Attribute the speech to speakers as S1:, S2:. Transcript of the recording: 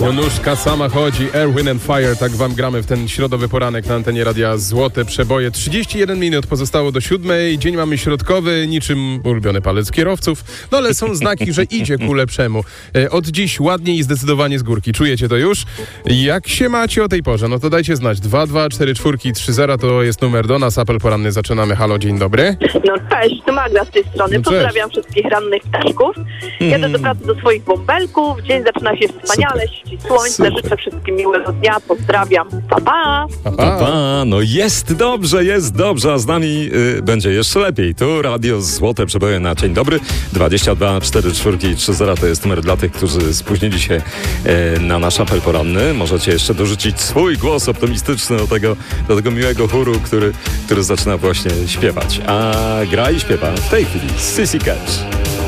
S1: No nóżka sama chodzi, Air, Wind and Fire, tak wam gramy w ten środowy poranek na antenie Radia Złote Przeboje. 31 minut pozostało do 7:00, dzień mamy środkowy, niczym ulubiony palec kierowców, no ale są znaki, że idzie ku lepszemu. Od dziś ładniej i zdecydowanie z górki, czujecie to już? Jak się macie o tej porze? No to dajcie znać, 22443 to jest numer do nas, apel poranny, zaczynamy. Halo, dzień dobry.
S2: No cześć, to Magda z tej strony.
S1: No
S2: pozdrawiam wszystkich rannych ptaszków. Jadę do pracy do swoich bąbelków. Dzień zaczyna się wspaniale, świeci słońce.
S1: Super.
S2: Życzę wszystkim miłego dnia. Pozdrawiam. Pa, pa.
S1: Pa, pa.
S3: Pa, no jest dobrze, a z nami będzie jeszcze lepiej. Tu Radio Złote Przeboje na dzień dobry. 22443 to jest numer dla tych, którzy spóźnili się na nasz apel poranny. Możecie jeszcze dorzucić swój głos optymistyczny do tego miłego chóru, który zaczyna właśnie śpiewać. A gra i śpiewa w tej chwili Sissy Catch.